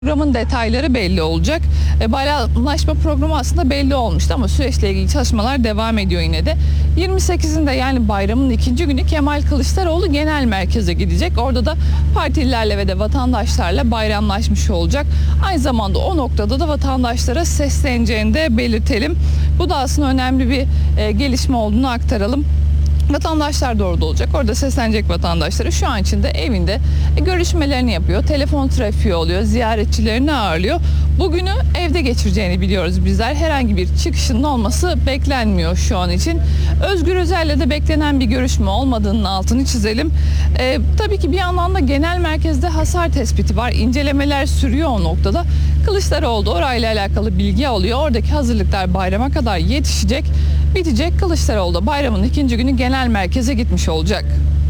Programın detayları belli olacak. Bayramlaşma programı aslında belli olmuştu ama süreçle ilgili çalışmalar devam ediyor yine de. 28'inde yani bayramın ikinci günü Kemal Kılıçdaroğlu genel merkeze gidecek. Orada da partililerle ve de vatandaşlarla bayramlaşmış olacak. Aynı zamanda o noktada da vatandaşlara sesleneceğini de belirtelim. Bu da aslında önemli bir gelişme olduğunu aktaralım. Vatandaşlar da orada olacak. Orada seslenecek vatandaşları şu an için de evinde görüşmelerini yapıyor. Telefon trafiği oluyor. Ziyaretçilerini ağırlıyor. Bugünü evde geçireceğini biliyoruz bizler. Herhangi bir çıkışının olması beklenmiyor şu an için. Özgür Özel'le de beklenen bir görüşme olmadığının altını çizelim. Tabii ki bir yandan da genel merkezde hasar tespiti var. İncelemeler sürüyor o noktada. Kılıçdaroğlu orayla alakalı bilgi alıyor. Oradaki hazırlıklar bayrama kadar yetişecek. Bitecek. Kılıçdaroğlu da bayramın ikinci günü genel merkeze gitmiş olacak.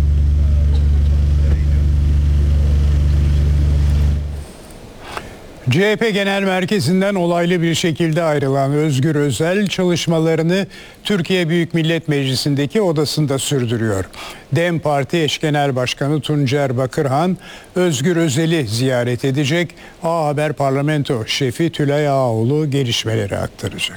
CHP Genel Merkezi'nden olaylı bir şekilde ayrılan Özgür Özel çalışmalarını Türkiye Büyük Millet Meclisi'ndeki odasında sürdürüyor. DEM Parti Eş Genel Başkanı Tuncer Bakırhan Özgür Özel'i ziyaret edecek. A Haber Parlamento Şefi Tülay Ağaoğlu gelişmeleri aktaracak.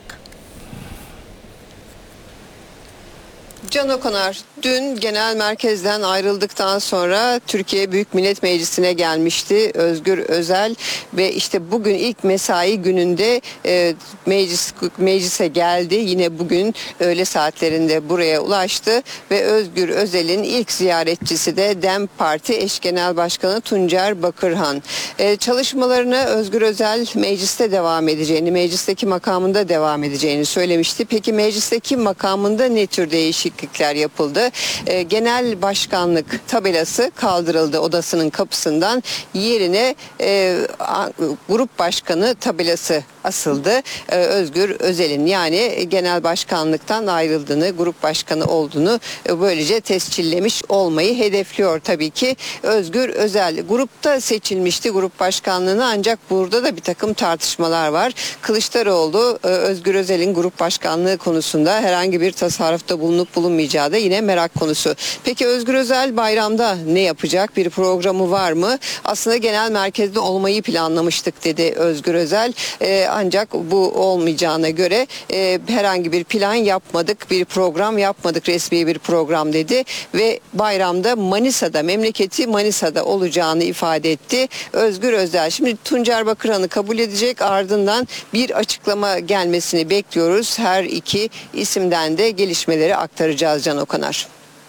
Can Okonar dün genel merkezden ayrıldıktan sonra Türkiye Büyük Millet Meclisi'ne gelmişti Özgür Özel ve işte bugün ilk mesai gününde meclise geldi. Yine bugün öğle saatlerinde buraya ulaştı ve Özgür Özel'in ilk ziyaretçisi de DEM Parti Eş Genel Başkanı Tuncer Bakırhan. Çalışmalarına Özgür Özel mecliste devam edeceğini, meclisteki makamında devam edeceğini söylemişti. Peki meclisteki makamında ne tür değişiklikler yapıldı? Genel başkanlık tabelası kaldırıldı odasının kapısından. Yerine grup başkanı tabelası asıldı. Özgür Özel'in yani genel başkanlıktan ayrıldığını, grup başkanı olduğunu böylece tescillemiş olmayı hedefliyor tabii ki Özgür Özel. Grupta seçilmişti grup başkanlığını ancak burada da bir takım tartışmalar var. Kılıçdaroğlu Özgür Özel'in grup başkanlığı konusunda herhangi bir tasarrufta bulunup bulunmayacağı da yine merak konusu. Peki Özgür Özel bayramda ne yapacak? Bir programı var mı? Aslında genel merkezde olmayı planlamıştık dedi Özgür Özel. Ancak bu olmayacağına göre herhangi bir plan yapmadık, bir program yapmadık, resmi bir program dedi ve bayramda Manisa'da, memleketi Manisa'da olacağını ifade etti Özgür Özel. Şimdi Tuncer Bakırhan'ı kabul edecek, ardından bir açıklama gelmesini bekliyoruz. Her iki isimden de gelişmeleri aktaracağız Can Okonar.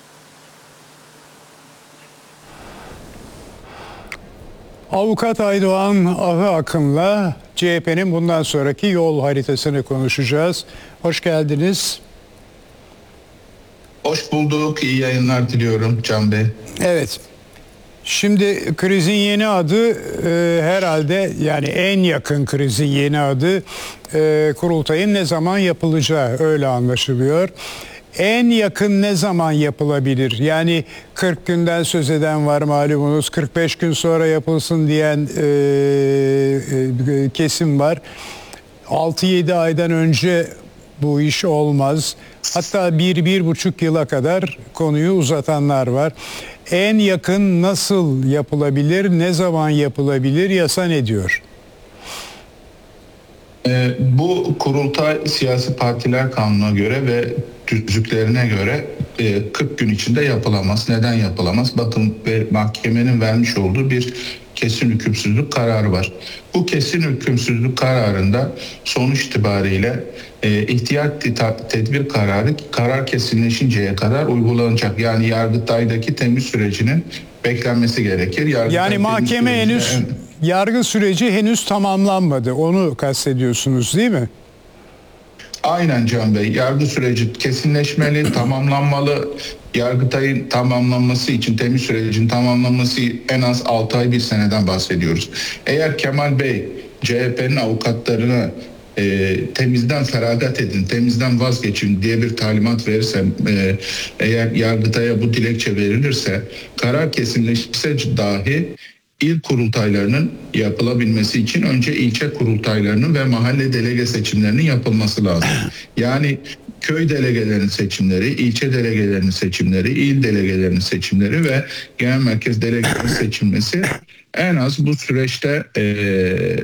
Avukat Aydoğan Ahı Akın'la CHP'nin bundan sonraki yol haritasını konuşacağız. Hoş geldiniz. Hoş bulduk. İyi yayınlar diliyorum Can Bey. Evet. Şimdi krizin yeni adı herhalde yani en yakın krizin yeni adı kurultayın ne zaman yapılacağı öyle anlaşılıyor. En yakın ne zaman yapılabilir? Yani 40 günden söz eden var malumunuz. 45 gün sonra yapılsın diyen kesim var. 6-7 aydan önce bu iş olmaz. Hatta 1-1,5 yıla kadar konuyu uzatanlar var. En yakın nasıl yapılabilir? Ne zaman yapılabilir? Yasa ne diyor? Bu kurultay siyasi partiler kanununa göre ve tüzüklerine göre 40 gün içinde yapılamaz. Neden yapılamaz? Bakın mahkemenin vermiş olduğu bir kesin hükümsüzlük kararı var. Bu kesin hükümsüzlük kararında sonuç itibariyle ihtiyat tedbir kararı karar kesinleşinceye kadar uygulanacak. Yani Yargıtay'daki temiz sürecinin beklenmesi gerekir. Yani mahkeme henüz yargı süreci henüz tamamlanmadı. Onu kastediyorsunuz değil mi? Aynen Can Bey. Yargı süreci kesinleşmeli, tamamlanmalı. Yargıtay'ın tamamlanması için temiz sürecin tamamlanması en az 6 ay 1 seneden bahsediyoruz. Eğer Kemal Bey CHP'nin avukatlarına temizden feragat edin, temizden vazgeçin diye bir talimat verirse, eğer Yargıtay'a bu dilekçe verilirse, karar kesinleşirse dahi İl kurultaylarının yapılabilmesi için önce ilçe kurultaylarının ve mahalle delege seçimlerinin yapılması lazım. Yani köy delegelerinin seçimleri, ilçe delegelerinin seçimleri, il delegelerinin seçimleri ve genel merkez delegelerinin seçilmesi en az bu süreçte